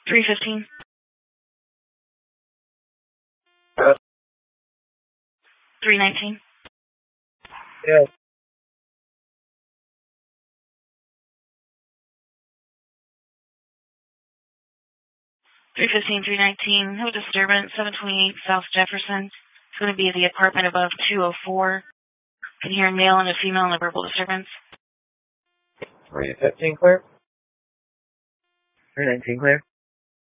315. 319. Yeah. 315, 319. No disturbance. 728 South Jefferson. It's going to be the apartment above 204. Can hear a male and a female and a verbal disturbance. 315 clear. 319 clear.